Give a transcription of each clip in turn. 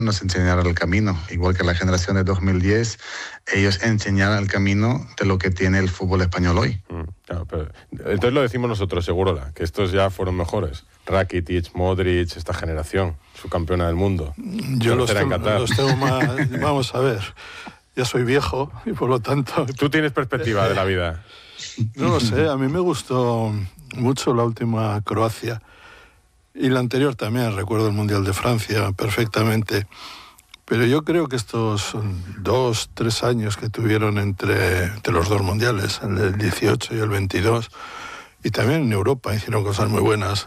nos enseñaron el camino, igual que la generación de 2010, ellos enseñaron el camino de lo que tiene el fútbol español hoy. Claro, pero, entonces lo decimos nosotros, Segurola, que estos ya fueron mejores. Rakitic, Modric, esta generación, subcampeona del mundo. Yo los tengo más... Vamos a ver, ya soy viejo y por lo tanto... Tú tienes perspectiva de la vida. No lo sé, a mí me gustó mucho la última Croacia. Y la anterior también, recuerdo el Mundial de Francia perfectamente. Pero yo creo que estos 2-3 años que tuvieron entre los dos mundiales, el del 18 y el 22, y también en Europa hicieron cosas muy buenas,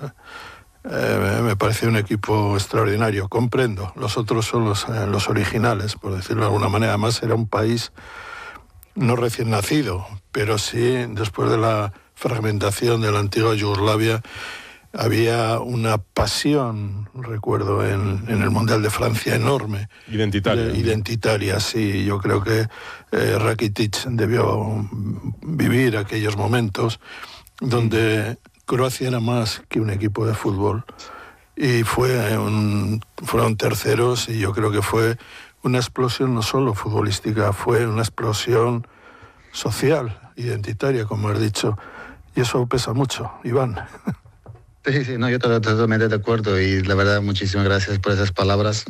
me parece un equipo extraordinario. Comprendo, los otros son los originales, por decirlo de alguna manera. Además era un país no recién nacido, pero sí después de la fragmentación de la antigua Yugoslavia. Había una pasión, recuerdo, en el Mundial de Francia enorme. Identitaria, sí. Yo creo que Rakitic debió vivir aquellos momentos donde Croacia era más que un equipo de fútbol. Y fueron terceros y yo creo que fue una explosión no solo futbolística, fue una explosión social, identitaria, como has dicho. Y eso pesa mucho, Iván. Sí, no, yo totalmente de acuerdo y la verdad muchísimas gracias por esas palabras.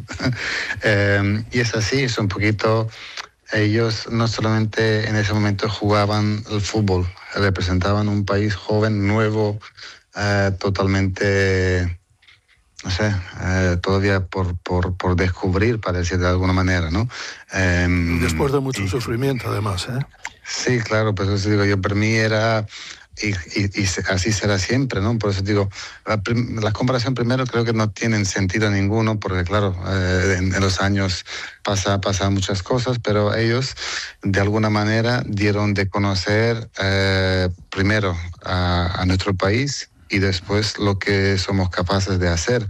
Y es así, es un poquito, ellos no solamente en ese momento jugaban el fútbol, representaban un país joven, nuevo, totalmente, no sé, todavía por descubrir, para decir de alguna manera, ¿no? Después de mucho sufrimiento, además, ¿eh? Sí, claro, pues eso digo yo, para mí era... Y así será siempre, ¿no? Por eso digo, la comparación primero creo que no tiene sentido ninguno, porque claro, en los años pasan muchas cosas, pero ellos de alguna manera dieron de conocer primero a nuestro país y después lo que somos capaces de hacer.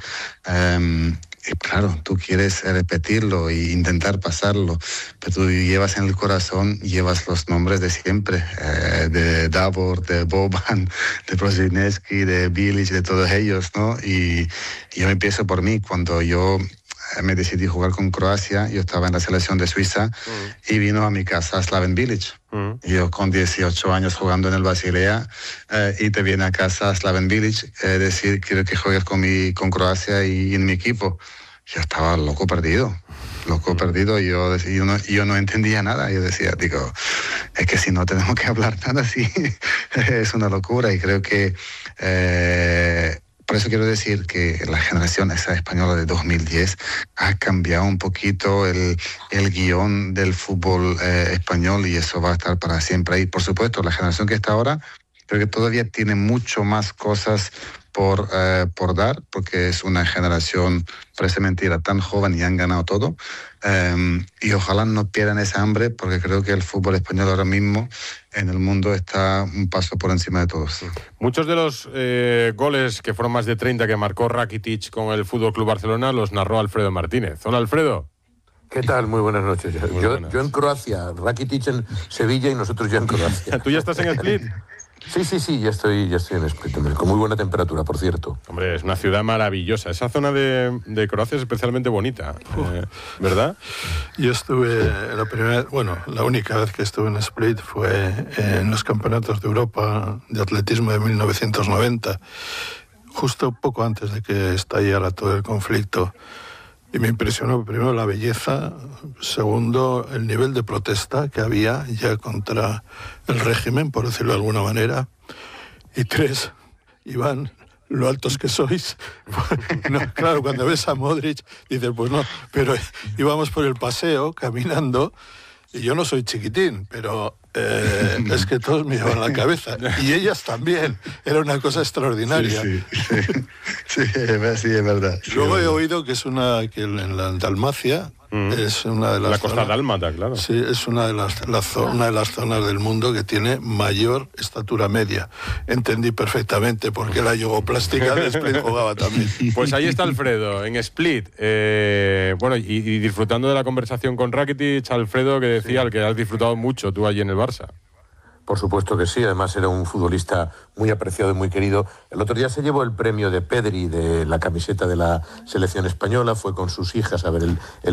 Y claro, tú quieres repetirlo e intentar pasarlo, pero tú llevas en el corazón, llevas los nombres de siempre, de Davor, de Boban, de Brozinski, de Bilic, de todos ellos, ¿no? Y yo empiezo por mí, cuando yo me decidí jugar con Croacia, yo estaba en la selección de Suiza y vino a mi casa Slaven Bilic. Yo con 18 años jugando en el Basilea y te viene a casa Slaven Bilic decir quiero que juegues con Croacia y en mi equipo. Yo estaba loco perdido. Yo no entendía nada. Yo decía, es que si no tenemos que hablar nada así, es una locura. Y creo que por eso quiero decir que la generación esa española de 2010 ha cambiado un poquito el guión del fútbol español y eso va a estar para siempre ahí. Por supuesto, la generación que está ahora creo que todavía tiene mucho más cosas por dar, porque es una generación, parece mentira, tan joven y han ganado todo. Y ojalá no pierdan esa hambre, porque creo que el fútbol español ahora mismo en el mundo está un paso por encima de todos. Muchos de los goles, que fueron más de 30, que marcó Rakitic con el FC Barcelona, los narró Alfredo Martínez. Hola, Alfredo. ¿Qué tal? Muy buenas noches. Yo en Croacia, Rakitic en Sevilla y nosotros ya en Croacia. ¿Tú ya estás en Split? Sí, ya estoy en Split, con muy buena temperatura, por cierto. Hombre, es una ciudad maravillosa. Esa zona de Croacia es especialmente bonita, ¿verdad? Yo estuve, la única vez que estuve en Split fue en los campeonatos de Europa de atletismo de 1990, justo poco antes de que estallara todo el conflicto. Y me impresionó primero la belleza, segundo el nivel de protesta que había ya contra el régimen, por decirlo de alguna manera, y tres, Iván, lo altos que sois. No, claro, cuando ves a Modric dices, pues no, pero íbamos por el paseo caminando y yo no soy chiquitín, pero es que todos me llevan la cabeza y ellas también, era una cosa extraordinaria. Sí, es verdad. Luego he oído que en la Dalmacia es una de las la costa dálmata, claro. Sí, es una de las zonas del mundo que tiene mayor estatura media. Entendí perfectamente por qué la yugoplástica de Split jugaba también. Pues ahí está Alfredo, en Split. Y disfrutando de la conversación con Rakitic, Alfredo, que decía que has disfrutado mucho tú allí en el Barça. Por supuesto que sí, además era un futbolista muy apreciado y muy querido. El otro día se llevó el premio de Pedri de la camiseta de la selección española, fue con sus hijas a ver el